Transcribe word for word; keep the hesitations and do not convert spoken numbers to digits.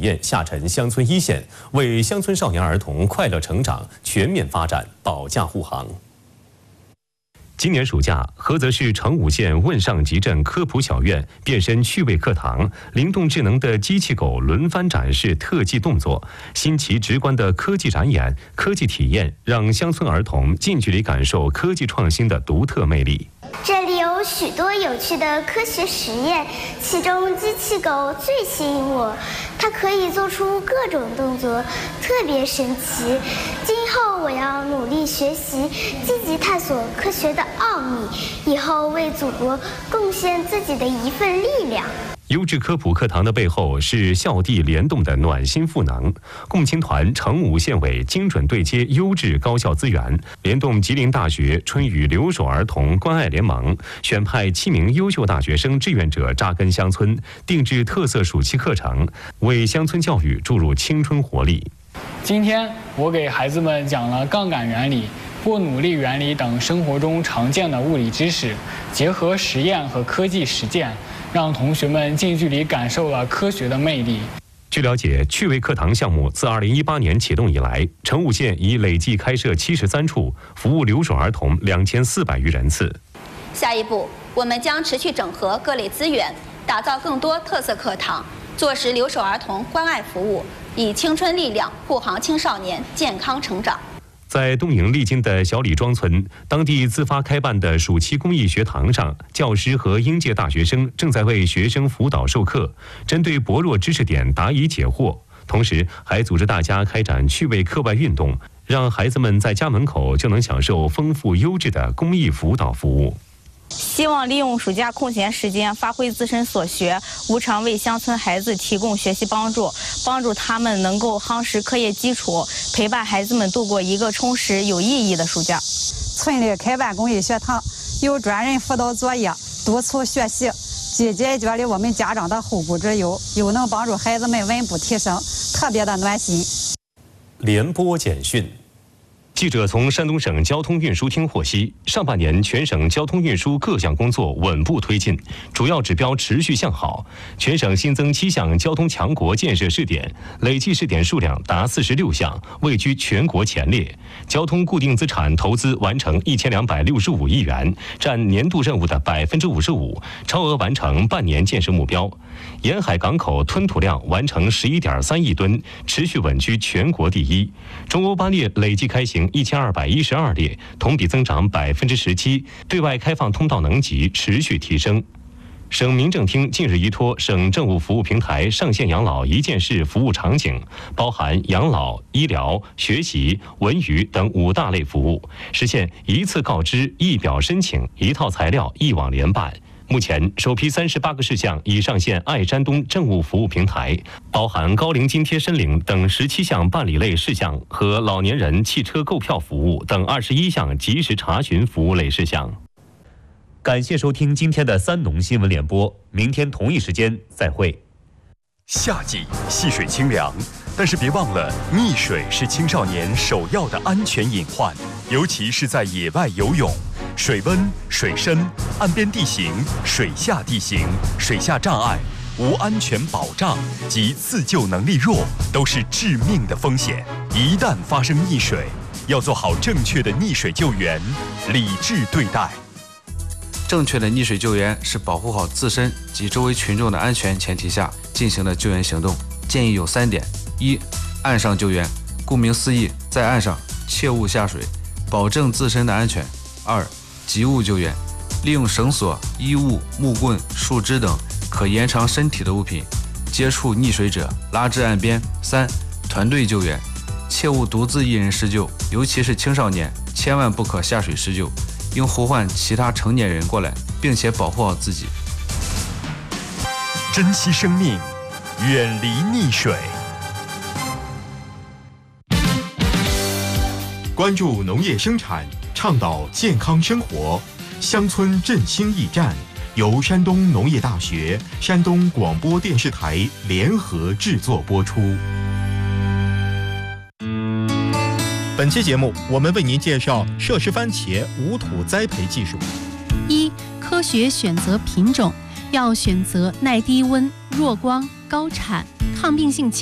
验下沉乡村一线，为乡村少年儿童快乐成长、全面发展保驾护航。今年暑假，菏泽市成武县汶上集镇科普小院变身趣味课堂，灵动智能的机器狗轮番展示特技动作，新奇直观的科技展演、科技体验，让乡村儿童近距离感受科技创新的独特魅力。 这里有许多有趣的科学实验，其中机器狗最吸引我，它可以做出各种动作，特别神奇。今后我要努力学习，积极探索科学的奥秘，以后为祖国贡献自己的一份力量。 优质科普课堂的背后是校地联动的暖心赋能。共青团成武县委精准对接优质高校资源，联动吉林大学春雨留守儿童关爱联盟，选派七名优秀大学生志愿者扎根乡村，定制特色暑期课程，为乡村教育注入青春活力。 今天我给孩子们讲了杠杆原理、波努力原理等生活中常见的物理知识，结合实验和科技实践，让同学们近距离感受了科学的魅力。 据了解，趣味课堂项目自二零一八年启动以来，成武县已累计开设七十三处，服务留守儿童两千四百余人次。 下一步，我们将持续整合各类资源，打造更多特色课堂，做实留守儿童关爱服务，以青春力量护航青少年健康成长。 在东营丽津的小李庄村，当地自发开办的暑期公益学堂上，教师和应届大学生正在为学生辅导授课，针对薄弱知识点答疑解惑，同时还组织大家开展趣味课外运动，让孩子们在家门口就能享受丰富优质的公益辅导服务。 希望利用暑假空闲时间，发挥自身所学，无偿为乡村孩子提供学习帮助，帮助他们能够夯实课业基础，陪伴孩子们度过一个充实有意义的暑假。 村里开办公益学堂，有专人辅导作业、督促学习，既解决了我们家长的后顾之忧，又能帮助孩子们稳步提升，特别的暖心。 联播简讯。记者从山东省交通运输厅获悉，上半年全省交通运输各项工作稳步推进，主要指标持续向好。全省新增七项交通强国建设试点，累计试点数量达四十六项，位居全国前列。交通固定资产投资完成一千两百六十五亿元，占年度任务的百分之五十五，超额完成半年建设目标。沿海港口吞吐量完成十一点三亿吨，持续稳居全国第一。中欧班列累计开行一千二百一十二列，同比增长百分之十七，对外开放通道能级持续提升。省民政厅近日依托省政务服务平台上线养老一件事服务场景，包含养老、医疗、学习、文娱等五大类服务，实现一次告知、一表申请、一套材料、一网联办。目前，首批三十八个事项已上线爱山东政务服务平台，包含高龄津贴申领等十七项办理类事项和老年人汽车购票服务等二十一项及时查询服务类事项。感谢收听今天的三农新闻联播，明天同一时间再会。 夏季戏水清凉，但是别忘了，溺水是青少年首要的安全隐患，尤其是在野外游泳。水温、水深、岸边地形、水下地形、水下障碍、无安全保障及自救能力弱，都是致命的风险。一旦发生溺水，要做好正确的溺水救援，理智对待。 正确的溺水救援是保护好自身及周围群众的安全前提下进行的救援行动，建议有三点：一、岸上救援，顾名思义，在岸上切勿下水，保证自身的安全；二、急物救援，利用绳索、衣物、木棍、树枝等可延长身体的物品，接触溺水者拉至岸边；三、团队救援，切勿独自一人施救，尤其是青少年，千万不可下水施救，应呼唤其他成年人过来，并且保护好自己。 珍惜生命，远离溺水。关注农业生产，倡导健康生活，乡村振兴驿站由山东农业大学、山东广播电视台联合制作播出。本期节目，我们为您介绍设施番茄无土栽培技术。 一、科学选择品种，要选择耐低温、弱光、高产、抗病性强。